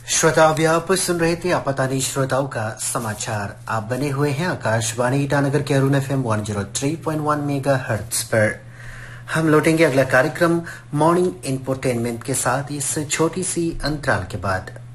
श्रोता अभी आप सुन रहे थे आपातानी श्रोताओं का समाचार। आप बने हुए हैं आकाशवाणी ईटानगर के अरुण FM 103.1 मेगाहर्ट्ज पर। हम लौटेंगे अगला कार्यक्रम मॉर्निंग इंफोटेनमेंट के साथ इस छोटी सी अंतराल के बाद।